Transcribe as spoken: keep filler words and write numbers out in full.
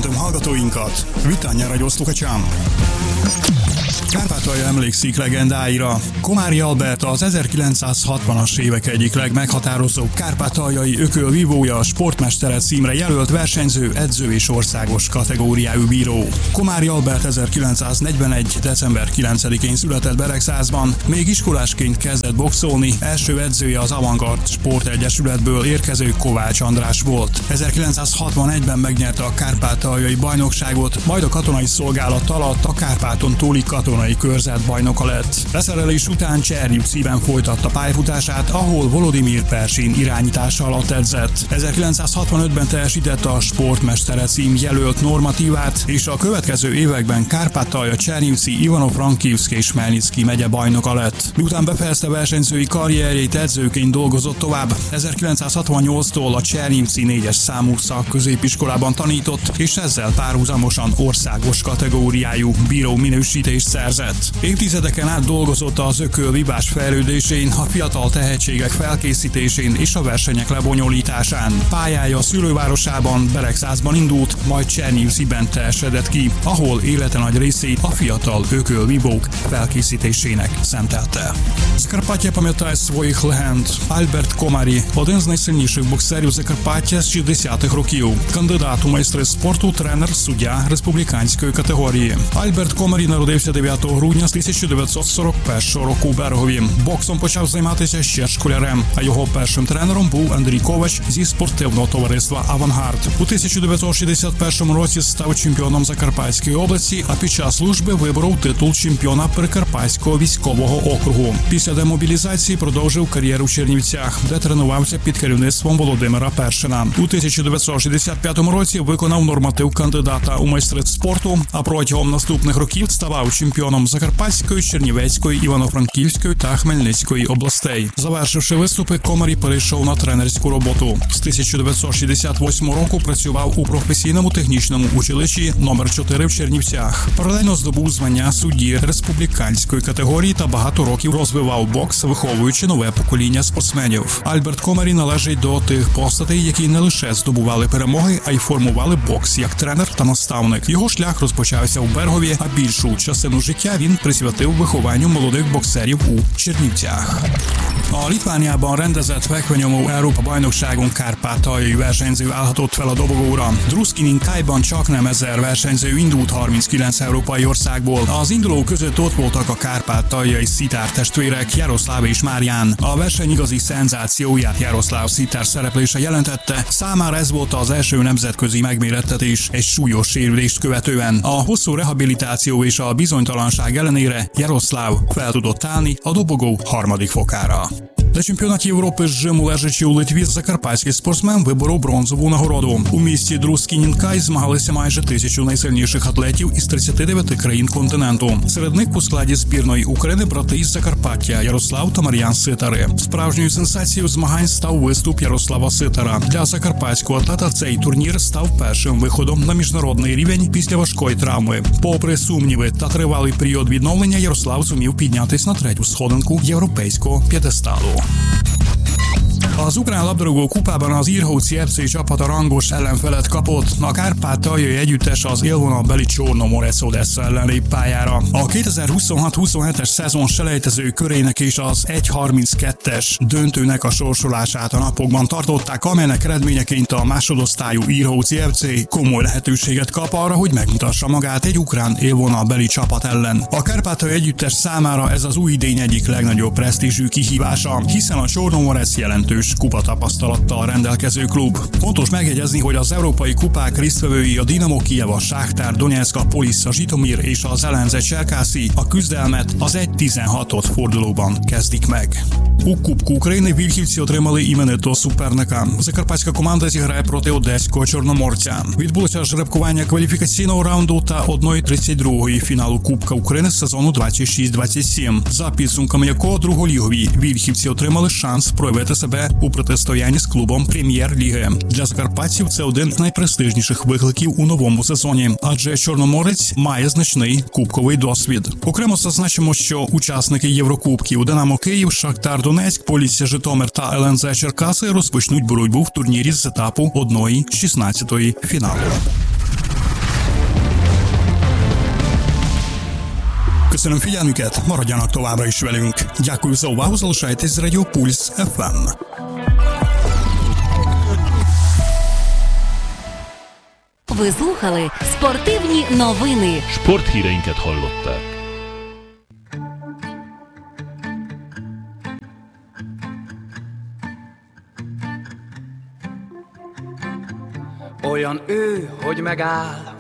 Köszöntöm hallgatóinkat! Vitán radio sluchačám! Kárpátalja emlékszik legendáira. Komári Albert az ezerkilencszázhatvanas évek egyik legmeghatározóbb kárpátaljai ökölvívója, a sportmestere címre jelölt versenyző, edző és országos kategóriájú bíró. Komári Albert ezerkilencszáznegyvenegy. december kilencedikén született Beregszázban, még iskolásként kezdett boxolni, első edzője az Avantgard Sportegyesületből érkező Kovács András volt. ezerkilencszázhatvanegyben megnyerte a kárpátaljai bajnokságot, majd a katonai szolgálat alatt a Kárpáton túli katonai körzet bajnoka lett. Leszerelés után Csernyivciben folytatta pályafutását, ahol Volodimir Persin irányítása alatt edzett. ezerkilencszázhatvanötben teljesítette a sportmestere cím jelölt normatívát, és a következő években Kárpátalja, Csernyivci, Ivano-Frankivszk és Melnyicki megye bajnoka lett. Miután befejezte versenyzői karrierjét, edzőként dolgozott tovább. ezerkilencszázhatvannyolctól a Csernyivci négyes számú szakközépiskolában tanított, és ezzel párhuzamosan országos kategóriájú bíró minősítést szerzett. Évtizedeken át dolgozott az ökölvívás fejlődésén, a fiatal tehetségek felkészítésén és a versenyek lebonyolításán. Pályája a szülővárosában, Beregszázban indult, majd Csernyivciben teljesedett ki, ahol élete nagy részét a fiatal ökölvívók felkészítésének szentelte. Закарпаття пам'ятає своїх легенд. Альберт Комарі – один з найсильніших боксерів Закарпаття з шістдесятих років. Кандидат у майстри спорту, тренер, суддя республіканської категорії. Альберт Комарі народився дев'ятого грудня з тисяча дев'ятсот сорок першого року у Берегові. Боксом почав займатися ще школярем, а його першим тренером був Андрій Ковач зі спортивного товариства «Авангард». У тисяча дев'ятсот шістдесят першому році став чемпіоном Закарпатської області, а під час служби виборов титул чемпіона Прикарпатського військового округу. Після демобілізації продовжив кар'єру в Чернівцях, де тренувався під керівництвом Володимира Першина. У тисяча дев'ятсот шістдесят п'ятому році виконав норматив кандидата у майстри спорту, а протягом наступних років ставав чемпіоном Закарпатської, Чернівецької, Івано-Франківської та Хмельницької областей. Завершивши виступи, Комарі перейшов на тренерську роботу. З тисяча дев'ятсот шістдесят восьмого року працював у професійному технічному училищі номер чотири в Чернівцях. Паралельно здобув звання судді республіканської категорії та багато років розвивав бокс, виховуючи нове покоління спортсменів. Альберт Комарі належить до тих постатей, які не лише здобували перемоги, а й формували бокс як тренер та наставник. Його шлях розпочався у Берегові, а більшу частину життя він присвятив вихованню молодих боксерів у Чернівцях. A Litvániában rendezett fekvenyomó Európa-bajnokságon kárpátaljai versenyző állhatott fel a dobogóra. Druskinin Kaiban csaknem ezer versenyző indult harminckilenc európai országból. Az indulók között ott voltak a kárpátaljai szitár testvérek, Jaroszláv és Márján. A verseny igazi szenzációját Jaroszláv szitár szereplése jelentette. Számára ez volt az első nemzetközi megmérettetés egy súlyos sérülést követően. A hosszú rehabilitáció és a bizonytalanság ellenére Jaroszláv fel tudott állni a dobogó harmadik fokára. На чемпіонаті Європи з жиму лежачи у Литві закарпатський спортсмен виборов бронзову нагороду. У місті Друскінін-Кай змагалися майже тисячу найсильніших атлетів із тридцяти дев'яти країн континенту. Серед них у складі збірної України брати із Закарпаття Ярослав та Мар'ян Ситари. Справжньою сенсацією змагань став виступ Ярослава Ситара. Для закарпатського атлета цей турнір став першим виходом на міжнародний рівень після важкої травми. Попри сумніви та тривалий період відновлення, Ярослав зумів піднятись на третю сходинку європейського п'єдесталу. Az ukrán labdarúgó kupában az Írhóci ef cé csapata rangos ellenfelet kapott, a kárpátaljai együttes az élvonalbeli Csornomorec Odessa ellen lép pályára. A kétezer-huszonhat huszonhetes szezon selejtező körének és az egy harminckettes döntőnek a sorsolását a napokban tartották, amelynek eredményeként a másodosztályú Írhóci ef cé komoly lehetőséget kap arra, hogy megmutassa magát egy ukrán élvonalbeli csapat ellen. A kárpátaljai együttes számára ez az új idény egyik legnagyobb presztízsű kihívása, hiszen a Csornomorec jelentős kupatapasztalattal rendelkező klub. Fontos megjegyezni, hogy az európai kupák résztvevői a Dinamo Kijev, a Sáktár Donyeck, a Polissa Zsitomir és az el en zet Cserkászi a küzdelmet az egy tizenhatos fordulóban kezdik meg. У Кубку України вільхівці отримали іменитого суперника. Закарпатська команда зіграє проти одеського Чорноморця. Відбулося жеребкування кваліфікаційного раунду та одної тридцять другої фіналу Кубка України з сезону двадцять шість двадцять сім, за підсумками якого друголігові вільхівці отримали шанс проявити себе у протистоянні з клубом Прем'єр-ліги. Для закарпатців це один з найпрестижніших викликів у новому сезоні, адже Чорноморець має значний кубковий досвід. Окремо зазначимо, що учасники Єврокубків Динамо Київ, Шахтар Донецьк, Полісся Житомир та ел ен зет Черкаси розпочнуть боротьбу в турнірі з етапу одної шістнадцятої фіналу. Köszönöm figyelmüket, maradjanak továbbra is velünk. Дякую за увагу, залишайтесь з Радіо Пульс еф ем. Ви слухали спортивні новини. Sporthíreinket hallották. Olyan ő, hogy megáll